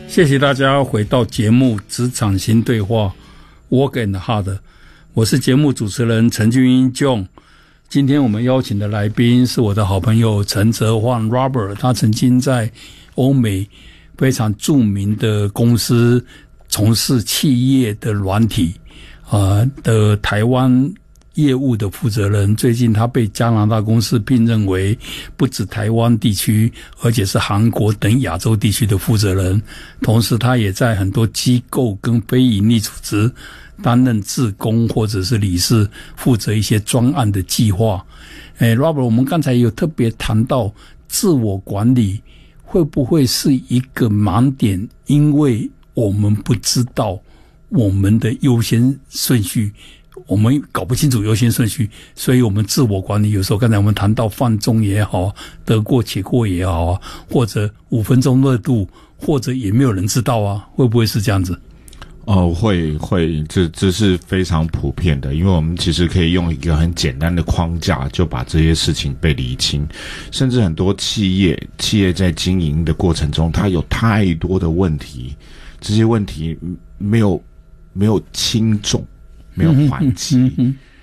谢谢大家回到节目《职场新对话》Work and Hard， 我是节目主持人陈俊英 John。今天我们邀请的来宾是我的好朋友陈泽焕 Robert， 他曾经在欧美非常著名的公司从事企业的软体的台湾业务的负责人，最近他被加拿大公司聘任为不止台湾地区，而且是韩国等亚洲地区的负责人。同时他也在很多机构跟非营利组织担任志工或者是理事，负责一些专案的计划。Robert， 我们刚才有特别谈到自我管理会不会是一个盲点，因为我们不知道我们的优先顺序，我们搞不清楚优先顺序，所以我们自我管理有时候刚才我们谈到放纵也好，得过且过也好啊，或者5分钟热度，或者也没有人知道啊，会不会是这样子？ 会，这是非常普遍的，因为我们其实可以用一个很简单的框架就把这些事情被理清，甚至很多企业在经营的过程中，它有太多的问题，这些问题没有轻重，没有缓急，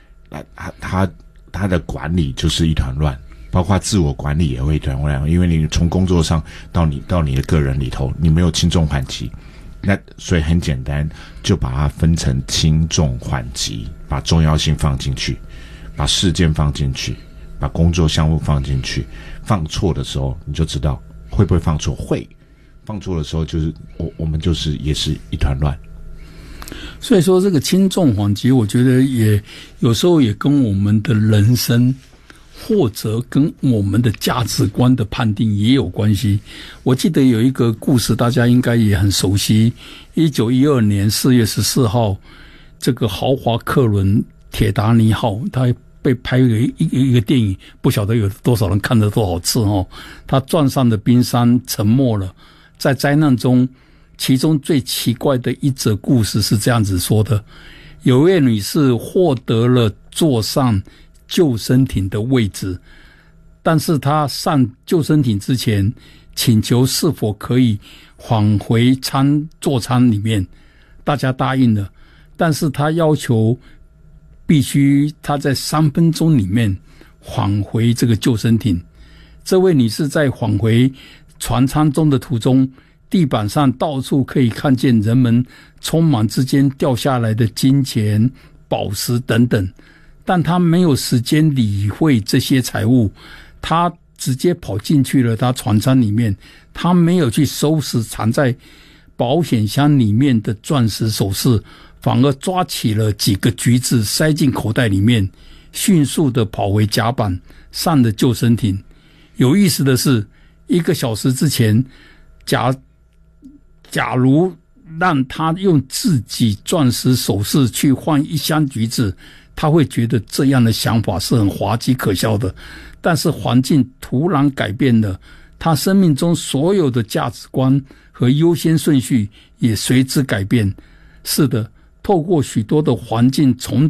他的管理就是一团乱，包括自我管理也会一团乱，因为你从工作上到你的个人里头，你没有轻重缓急。那所以很简单，就把它分成轻重缓急，把重要性放进去，把事件放进去，把工作项目放进去。放错的时候，你就知道会不会放错，会放错的时候，就是我们就是也是一团乱。 所以说这个轻重缓急，我觉得也有时候也跟我们的人生或者跟我们的价值观的判定也有关系。我记得有一个故事，大家应该也很熟悉。1912年4月14号，这个豪华客轮铁达尼号，它被拍了一个电影，不晓得有多少人看了多少次哦。它撞上的冰山沉没了，在灾难中，其中最奇怪的一则故事是这样子说的：有位女士获得了坐上救生艇的位置，但是他上救生艇之前请求是否可以返回座舱里面，大家答应了，但是他要求必须他在3分钟里面返回这个救生艇。这位女士在返回船舱中的途中，地板上到处可以看见人们匆忙之间掉下来的金钱、宝石等等，但他没有时间理会这些财物，他直接跑进去了他船舱里面，他没有去收拾藏在保险箱里面的钻石首饰，反而抓起了几个橘子塞进口袋里面，迅速地跑回甲板，上了救生艇。有意思的是，1个小时之前，假如让他用自己钻石首饰去换1箱橘子，他会觉得这样的想法是很滑稽可笑的。但是环境突然改变了，他生命中所有的价值观和优先顺序也随之改变。是的，透过许多的环境重